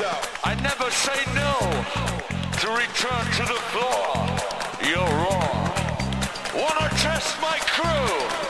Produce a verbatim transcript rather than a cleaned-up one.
I never say no to return to the floor. You're wrong. Wanna test my crew?